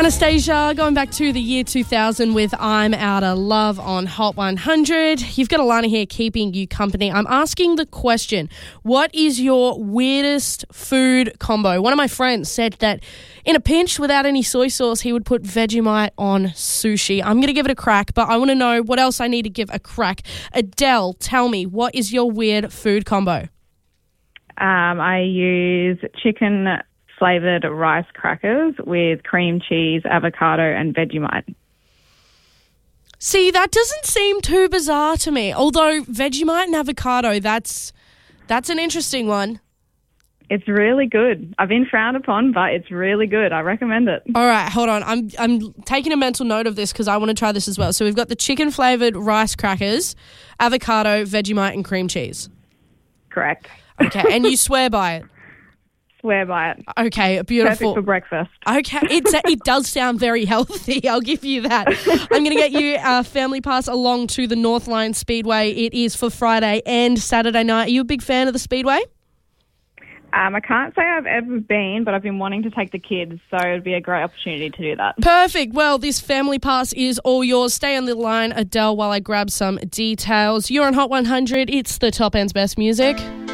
Anastasia, going back to the year 2000 with I'm Outta Love on Hot 100. You've got Alana here keeping you company. I'm asking the question, what is your weirdest food combo? One of my friends said that in a pinch, without any soy sauce, he would put Vegemite on sushi. I'm going to give it a crack, but I want to know what else I need to give a crack. Adele, tell me, what is your weird food combo? I use chicken flavoured rice crackers with cream cheese, avocado and Vegemite. See, that doesn't seem too bizarre to me. Although Vegemite and avocado, that's an interesting one. It's really good. I've been frowned upon, but it's really good. I recommend it. All right, hold on. I'm taking a mental note of this because I want to try this as well. So we've got the chicken flavoured rice crackers, avocado, Vegemite and cream cheese. Correct. Okay, and you swear by it? Swear by it. Okay, beautiful. Perfect for breakfast. Okay, it does sound very healthy. I'll give you that. I'm going to get you a family pass along to the Northline Speedway. It is for Friday and Saturday night. Are you a big fan of the Speedway? I can't say I've ever been, but I've been wanting to take the kids, so it would be a great opportunity to do that. Perfect. Well, this family pass is all yours. Stay on the line, Adele, while I grab some details. You're on Hot 100. It's the top end's best music.